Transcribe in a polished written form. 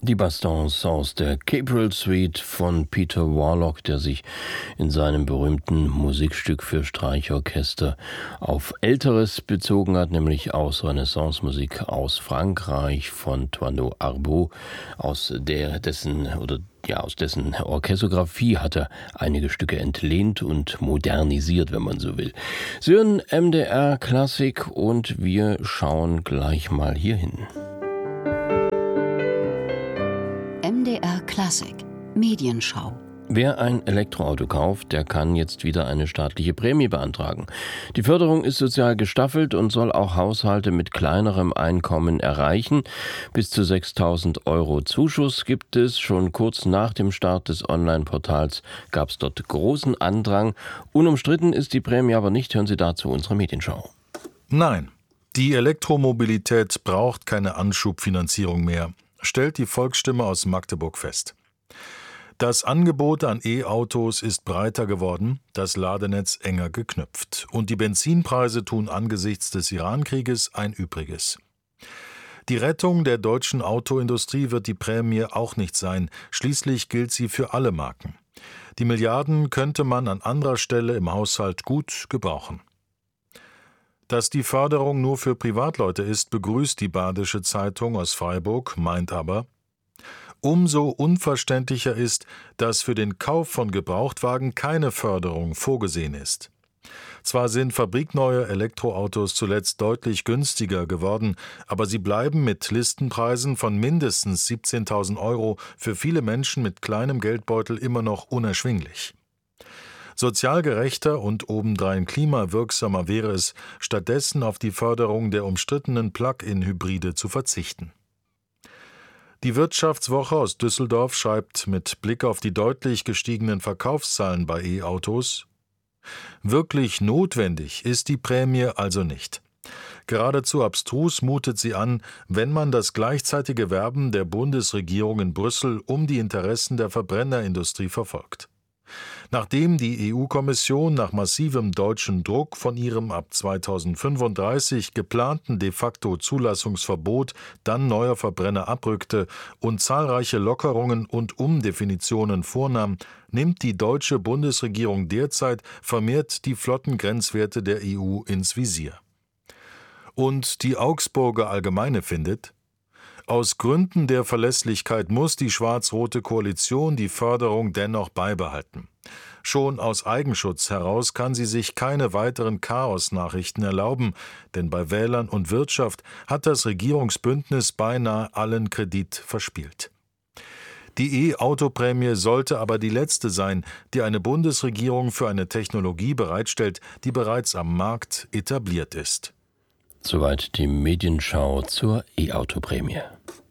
Die Bastons aus der Cabrel Suite von Peter Warlock, der sich in seinem berühmten Musikstück für Streichorchester auf Älteres bezogen hat, nämlich aus Renaissance-Musik aus Frankreich von Toineau Arbeau, aus dessen Orchestrografie hat er einige Stücke entlehnt und modernisiert, wenn man so will. Sie hören MDR Klassik und wir schauen gleich mal hier hin. MDR Klassik Medienschau. Wer ein Elektroauto kauft, der kann jetzt wieder eine staatliche Prämie beantragen. Die Förderung ist sozial gestaffelt und soll auch Haushalte mit kleinerem Einkommen erreichen. Bis zu 6.000 € Zuschuss gibt es. Schon kurz nach dem Start des Online-Portals gab es dort großen Andrang. Unumstritten ist die Prämie aber nicht. Hören Sie dazu unsere Medienschau. Nein, die Elektromobilität braucht keine Anschubfinanzierung mehr, stellt die Volksstimme aus Magdeburg fest. Das Angebot an E-Autos ist breiter geworden, das Ladenetz enger geknüpft. Und die Benzinpreise tun angesichts des Iran-Krieges ein Übriges. Die Rettung der deutschen Autoindustrie wird die Prämie auch nicht sein. Schließlich gilt sie für alle Marken. Die Milliarden könnte man an anderer Stelle im Haushalt gut gebrauchen. Dass die Förderung nur für Privatleute ist, begrüßt die Badische Zeitung aus Freiburg, meint aber: Umso unverständlicher ist, dass für den Kauf von Gebrauchtwagen keine Förderung vorgesehen ist. Zwar sind fabrikneue Elektroautos zuletzt deutlich günstiger geworden, aber sie bleiben mit Listenpreisen von mindestens 17.000 € für viele Menschen mit kleinem Geldbeutel immer noch unerschwinglich. Sozial gerechter und obendrein klimawirksamer wäre es, stattdessen auf die Förderung der umstrittenen Plug-in-Hybride zu verzichten. Die Wirtschaftswoche aus Düsseldorf schreibt mit Blick auf die deutlich gestiegenen Verkaufszahlen bei E-Autos: Wirklich notwendig ist die Prämie also nicht. Geradezu abstrus mutet sie an, wenn man das gleichzeitige Werben der Bundesregierung in Brüssel um die Interessen der Verbrennerindustrie verfolgt. Nachdem die EU-Kommission nach massivem deutschen Druck von ihrem ab 2035 geplanten de facto Zulassungsverbot dann neuer Verbrenner abrückte und zahlreiche Lockerungen und Umdefinitionen vornahm, nimmt die deutsche Bundesregierung derzeit vermehrt die Flottengrenzwerte der EU ins Visier. Und die Augsburger Allgemeine findet: Aus Gründen der Verlässlichkeit muss die schwarz-rote Koalition die Förderung dennoch beibehalten. Schon aus Eigenschutz heraus kann sie sich keine weiteren Chaos-Nachrichten erlauben, denn bei Wählern und Wirtschaft hat das Regierungsbündnis beinahe allen Kredit verspielt. Die E-Auto-Prämie sollte aber die letzte sein, die eine Bundesregierung für eine Technologie bereitstellt, die bereits am Markt etabliert ist. Soweit die Medienschau zur E-Auto-Prämie.